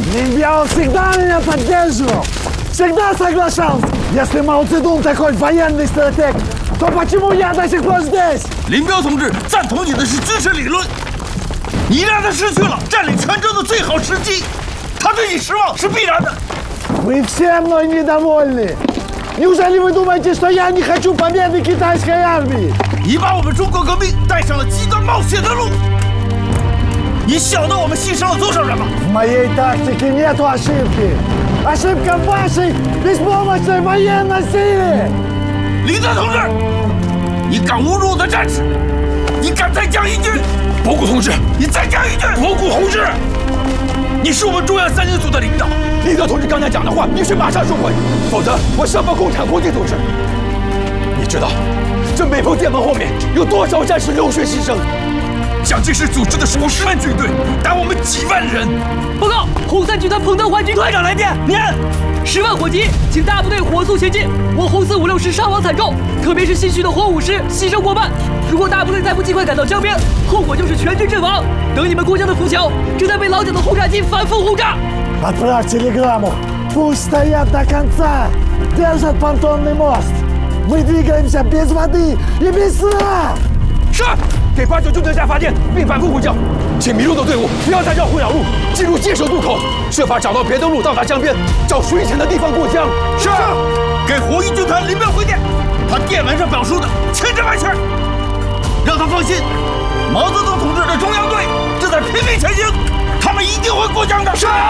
Линбяо всегда меня поддерживал. Всегда соглашался. Если Мао Цзэдун такой военный стратег, то почему я до сих пор здесь? 林彪同志赞同你的是军事理论，你让他失去了占领泉州的最好时机，他对你失望是必然的。 Вы все мной недовольны. Неужели вы думаете, что я не хочу победы китайской армии? 你把我们中国革命带上了极端冒险的路，你晓得我们牺牲了多少人吗？ В моей тактике нету ошибки. Ошибка в вашей беспомощной военной силе. 林德同志，你敢侮辱我的战士，你敢再讲一句？博古同志，你再讲一句！博古同志，你是我们中央3人组的领导，林德同志刚才讲的话必须马上收回，否则我上报共产国际组织。你知道这每封电文后面有多少战士流血牺牲？蒋介石组织的是50万军队，打我们几万人。 报告，红三集团彭德怀军队长来电，念10万火急，请大部队火速前进。我红四5、6师伤亡惨重，特别是新训的火5师牺牲过半。如果大部队再不尽快赶到江边，后果就是全军阵亡。等你们过江的浮桥正在被老蒋的轰炸机反复轰炸。 Отправь телеграмму. Пусть стоят до конца. Держат понтонный мост. Мы двигаемся без воды и без сна. 是，给89军队下发电，并反复呼叫，请迷路的队伍不要再绕回绕路，进入界首渡口，设法找到别的路到达江边，找水浅的地方过江。是，给红一军团林彪回电，他电文上表述的千真万确，让他放心，毛泽东同志的中央队正在拼命前行，他们一定会过江的。是。